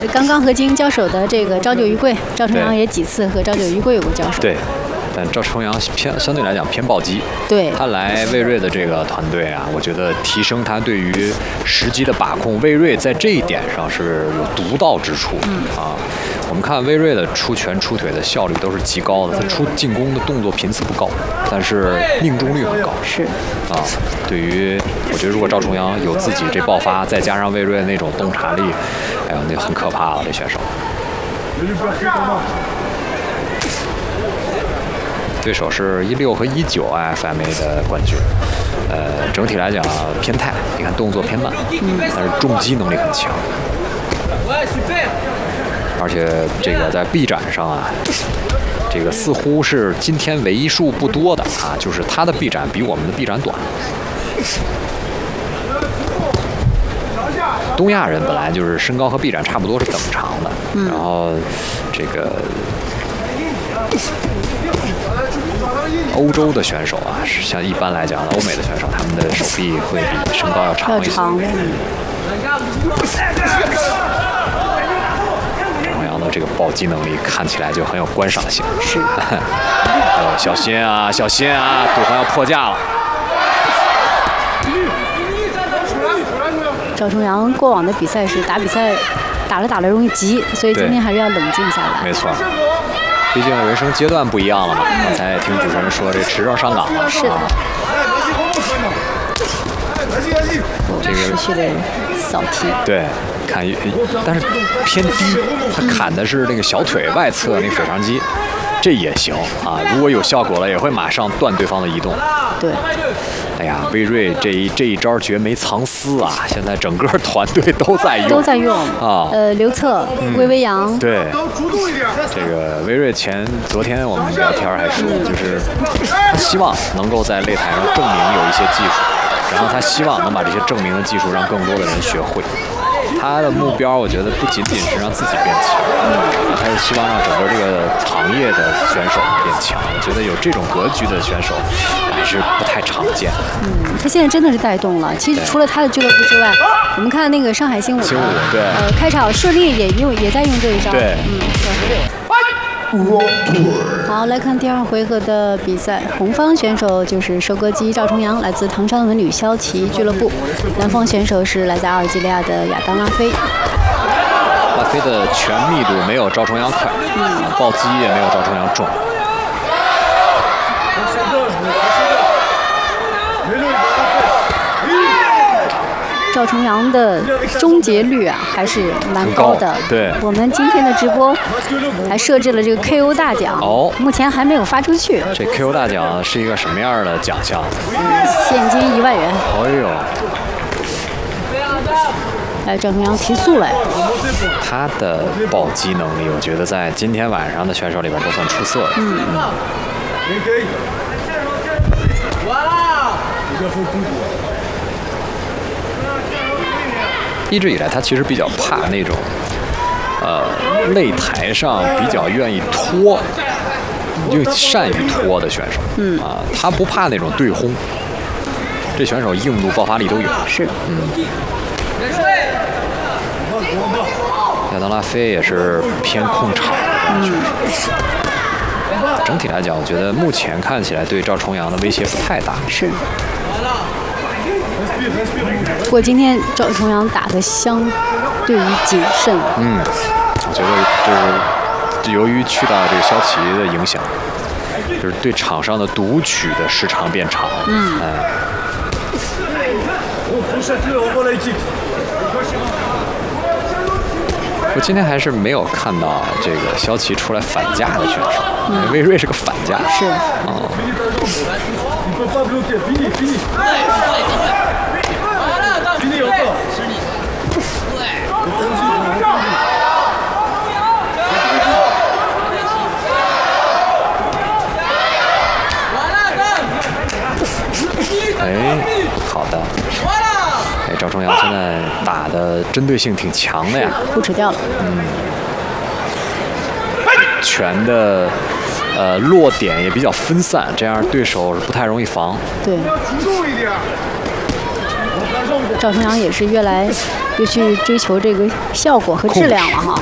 刚刚和金交手的这个朝九余贵，赵重阳也几次和朝九余贵有过交手。 对。但赵重阳相对来讲偏暴击， 对他来魏睿的这个团队啊，我觉得提升他对于时机的把控，魏睿在这一点上是有独到之处啊。我们看魏睿的出拳出腿的效率都是极高的，他出进攻的动作频次不高，但是命中率很高。 是啊，对于我觉得如果赵重阳有自己这爆发，再加上魏睿那种洞察力，哎呦，那很可怕了，这选手。对手是16和19 IFMA 的冠军，整体来讲偏泰，你看动作偏慢，但是重击能力很强，而且这个在臂展上啊，这个似乎是今天为数不多的啊，就是他的臂展比我们的臂展短。东亚人本来就是身高和臂展差不多是等长的，然后这个。欧洲的选手啊，像一般来讲，欧美的选手，他们的手臂会比身高要长一些。赵重阳的这个暴击能力看起来就很有观赏性。 是。 小心啊，小心啊，对方要破架了。 赵重阳过往的比赛是打了容易急，所以今天还是要冷静下来。 没错。毕竟人生阶段不一样了嘛，刚才听主持人说这持证上岗了， 是的。 这个持续的扫踢， 对，看，但是偏低，他砍的是那个小腿外侧那腓肠肌，这也行啊。如果有效果了，也会马上断对方的移动。 对。 哎呀，魏睿这一招绝没藏私啊！现在整个团队都在用啊。 刘策、魏阳。 对。这个魏睿昨天我们聊天还说，就是他希望能够在擂台上证明有一些技术，然后他希望能把这些证明的技术让更多的人学会。他的目标，我觉得不仅仅是让自己变强，他是希望让整个这个行业的选手变强。我觉得有这种格局的选手还是不太常见。 他现在真的是带动了。其实除了他的俱乐部之外，我们看那个上海新武， 对， 开场顺利也在用这一招。 对， 好，来看第2回合的比赛。红方选手就是收割机赵重阳，来自唐山文旅骁骑俱乐部；蓝方选手是来自阿尔及利亚的亚当拉菲。 拉菲的拳密度没有赵重阳快，暴击也没有赵重阳重。 赵重阳的终结率啊还是蛮高的。 对， 我们今天的直播还设置了这个 KO 大奖，目前还没有发出去。 这 KO 大奖是一个什么样的奖项？ 现金1万元。 哎呦！ 来，赵重阳提速了。 他的暴击能力，我觉得在今天晚上的选手里边都算出色的。一直以来，他其实比较怕那种，擂台上比较愿意拖，又善于拖的选手。他不怕那种对轰，这选手硬度、爆发力都有。 是。 亚当拉菲也是偏控场的选手。整体来讲，我觉得目前看起来对赵重阳的威胁不太大。 是。不过今天赵重阳打得相对于谨慎。 我觉得就是由于去到这个骁骑的影响，就是对场上的读取的时长变长。我今天还是没有看到这个骁骑出来反架的选手，魏睿是个反架。 是。 好的。赵重阳现在打的针对性挺强的呀， 互扯掉了。 拳的落点也比较分散，这样对手是不太容易防。 对。 赵重阳也是越来越去追求这个效果和质量了哈。